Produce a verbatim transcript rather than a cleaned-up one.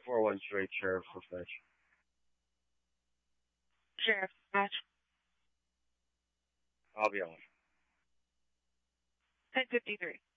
four one two eight, Sheriff Dispatch. Sheriff Dispatch. I'll be on. ten fifty-three.